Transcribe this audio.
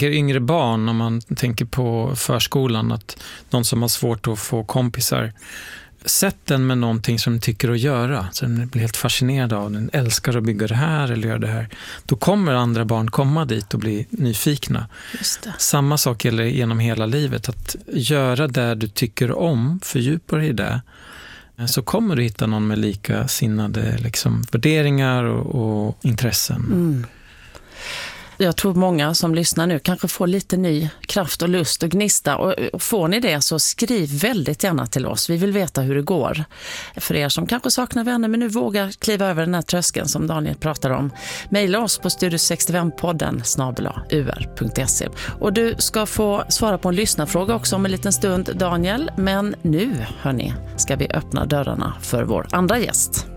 tänker yngre barn, om man tänker på förskolan, att någon som har svårt att få kompisar, sätt den med någonting som den tycker att göra, så den blir helt fascinerad av, den älskar att bygga det här eller göra det här. Då kommer andra barn komma dit och bli nyfikna. Just det. Samma sak gäller genom hela livet, att göra det du tycker om, fördjupa dig i det, så kommer du hitta någon med likasinnade liksom värderingar och intressen. Mm. Jag tror många som lyssnar nu kanske får lite ny kraft och lust och gnista. Och får ni det, så skriv väldigt gärna till oss. Vi vill veta hur det går. För er som kanske saknar vänner men nu vågar kliva över den här tröskeln som Daniel pratar om. Maila oss på studio65podden@ur.se. Och du ska få svara på en lyssnarfråga också om en liten stund, Daniel. Men nu, hörni, ska vi öppna dörrarna för vår andra gäst.